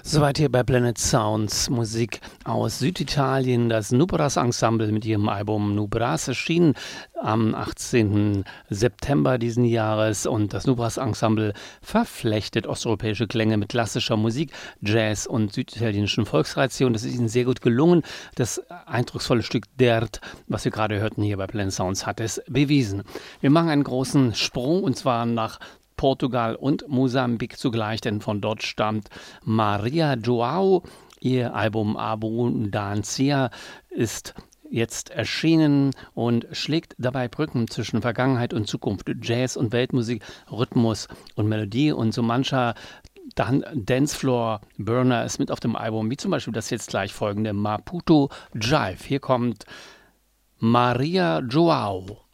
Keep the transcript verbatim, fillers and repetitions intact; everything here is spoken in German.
Soweit hier bei Planet Sounds, Musik aus Süditalien. Das Nubras Ensemble mit ihrem Album Nubras erschien am achtzehnten September diesen Jahres. Und das Nubras Ensemble verflechtet osteuropäische Klänge mit klassischer Musik, Jazz und süditalienischen Volkstradition. Das ist ihnen sehr gut gelungen. Das eindrucksvolle Stück Dert, was wir gerade hörten hier bei Planet Sounds, hat es bewiesen. Wir machen einen großen Sprung und zwar nach Portugal und Mosambik zugleich, denn von dort stammt Maria João. Ihr Album Abundancia ist jetzt erschienen und schlägt dabei Brücken zwischen Vergangenheit und Zukunft, Jazz und Weltmusik, Rhythmus und Melodie, und so mancher dann Dancefloor Burner ist mit auf dem Album, wie zum Beispiel das jetzt gleich folgende Maputo Jive. Hier kommt Maria João.